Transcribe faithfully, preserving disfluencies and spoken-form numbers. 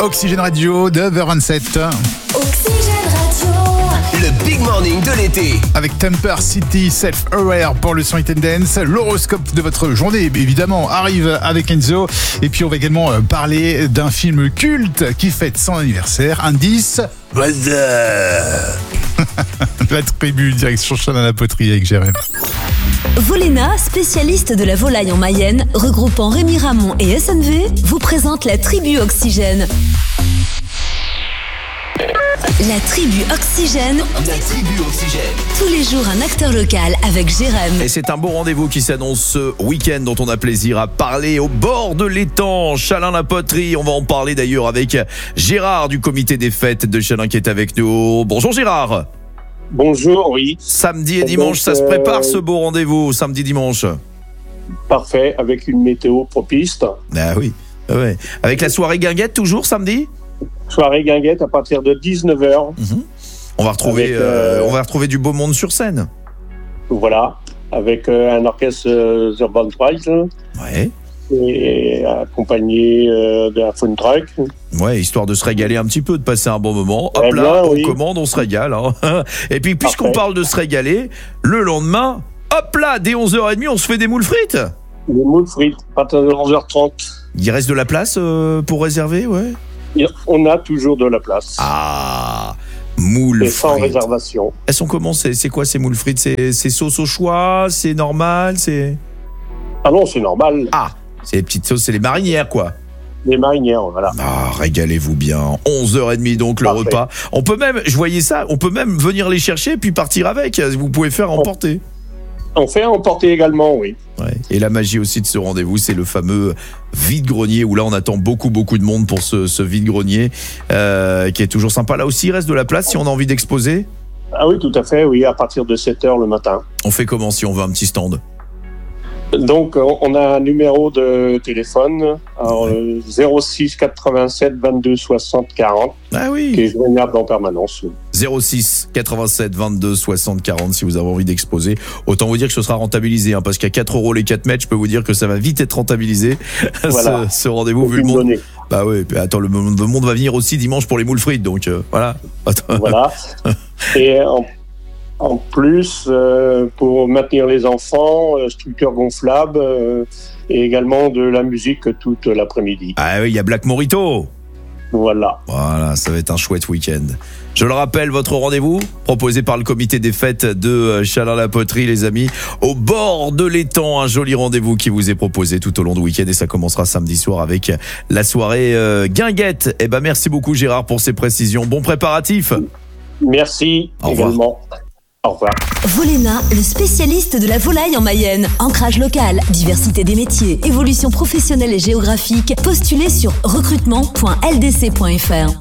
Oxygène Radio, neuf heures vingt-sept. Oxygène Radio. Le Big Morning de l'été. Avec Temper City Self-Aware pour le son Hit and Dance. L'horoscope de votre journée, évidemment, arrive avec Enzo. Et puis, on va également parler d'un film culte qui fête son anniversaire. Indice. What's La tribu, direction Chalain-la-Poterie avec Jérémy. Volena, spécialiste de la volaille en Mayenne, regroupant Rémi Ramon et S N V, vous présente la tribu Oxygène. La tribu Oxygène. La tribu Oxygène. Tous les jours, un acteur local avec Jérémy. Et c'est un beau rendez-vous qui s'annonce ce week-end dont on a plaisir à parler au bord de l'étang, Chalain-la-Poterie. On va en parler d'ailleurs avec Gérard du comité des fêtes de Chalain qui est avec nous. Bonjour Gérard. Bonjour, oui. Samedi et Donc, dimanche, ça se euh, prépare ce beau rendez-vous, samedi-dimanche. Parfait, avec une météo propice. Ah oui, ah ouais. Avec la soirée guinguette toujours samedi. Soirée guinguette à partir de dix-neuf heures. Mmh. On va retrouver, Avec, euh, euh, on va retrouver du beau monde sur scène. Voilà, avec euh, un orchestre euh, Urban Trials Ouais. et accompagné euh, d'un phone truck. Ouais, histoire de se régaler un petit peu, de passer un bon moment. Hop Eh là, bien, on oui. commande, on se régale. Hein. Et puis, puisqu'on Parfait. parle de se régaler, le lendemain, hop là, dès onze heures trente, on se fait des moules frites. Les moules frites, à partir de onze heures trente. Il reste de la place euh, pour réserver, ouais. Et on a toujours de la place. Ah, moules et sans frites. réservation. Elles sont comment? C'est, c'est quoi ces moules frites? C'est, c'est sauce au choix? C'est normal? C'est... Ah non, c'est normal. Ah, c'est les petites sauces, c'est les marinières, quoi. Les marinières, voilà. Ah, régalez-vous bien. onze heures trente, donc, le Parfait. repas. On peut même, je voyais ça, on peut même venir les chercher puis partir avec. Vous pouvez faire emporter. On fait à emporter également, oui. Ouais. Et la magie aussi de ce rendez-vous, c'est le fameux vide-grenier où là on attend beaucoup beaucoup de monde pour ce, ce vide-grenier euh, qui est toujours sympa. Là aussi il reste de la place si on a envie d'exposer. Ah oui, tout à fait, oui, à partir de sept heures le matin. On fait comment si on veut un petit stand? Donc, on a un numéro de téléphone, alors, euh, zéro six quatre-vingt-sept vingt-deux soixante quarante, Ah qui oui. est joignable en permanence. zéro six quatre-vingt-sept vingt-deux soixante quarante si vous avez envie d'exposer. Autant vous dire que ce sera rentabilisé hein, parce qu'à quatre euros les quatre mètres, je peux vous dire que ça va vite être rentabilisé. Voilà. ce, ce rendez-vous vu le Aucune monde. donnée. Bah oui. Puis attends, le, monde- le monde va venir aussi dimanche pour les moules frites donc euh, voilà. Attends. Voilà. Et en, en plus, euh, pour maintenir les enfants, euh, structure gonflable euh, et également de la musique toute l'après-midi. Ah oui, il y a Black Morito. Voilà. Voilà, ça va être un chouette week-end. Je le rappelle, votre rendez-vous, proposé par le comité des fêtes de Chalain-la-Poterie, les amis, au bord de l'étang, un joli rendez-vous qui vous est proposé tout au long du week-end et ça commencera samedi soir avec la soirée euh, guinguette. Eh ben, merci beaucoup Gérard pour ces précisions. Bon préparatif. Merci Au revoir. également. Au revoir. Volena, le spécialiste de la volaille en Mayenne. Ancrage local, diversité des métiers, évolution professionnelle et géographique. Postulez sur recrutement point l d c point f r.